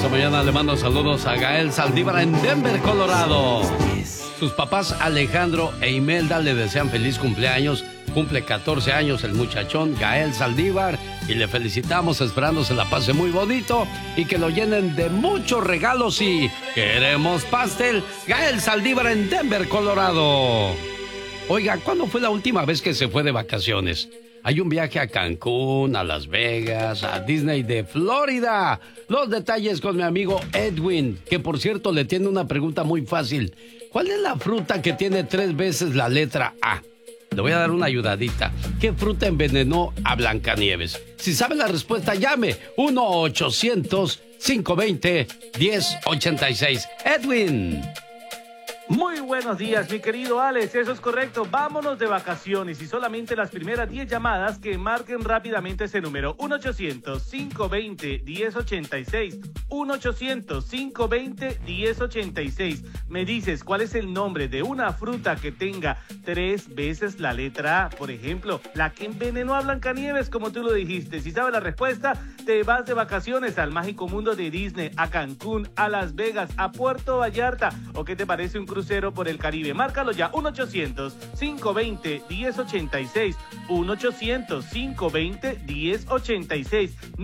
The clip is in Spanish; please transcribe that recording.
esta mañana le mando saludos a Gael Saldívar en Denver, Colorado. Sus papás Alejandro e Imelda le desean feliz cumpleaños. Cumple 14 años el muchachón Gael Saldívar y le felicitamos esperando se la pase muy bonito y que lo llenen de muchos regalos y queremos pastel. Gael Saldívar en Denver, Colorado. Oiga, ¿cuándo fue la última vez que se fue de vacaciones? Hay un viaje a Cancún, a Las Vegas, a Disney de Florida. Los detalles con mi amigo Edwin, que por cierto le tiene una pregunta muy fácil. ¿Cuál es la fruta que tiene 3 veces la letra A? Le voy a dar una ayudadita. ¿Qué fruta envenenó a Blancanieves? Si sabe la respuesta, llame 1-800-520-1086. Edwin. Muy buenos días, mi querido Alex, eso es correcto, vámonos de vacaciones y solamente las primeras 10 llamadas que marquen rápidamente ese número, 1-800-520-1086, 1-800-520-1086. Me dices cuál es el nombre de una fruta que tenga 3 veces la letra A, por ejemplo, la que envenenó a Blancanieves, como tú lo dijiste. Si sabes la respuesta, te vas de vacaciones al mágico mundo de Disney, a Cancún, a Las Vegas, a Puerto Vallarta, o qué te parece un crucero por el Caribe. Márcalo ya, 1-800-520-1086, 1-800-520-1086.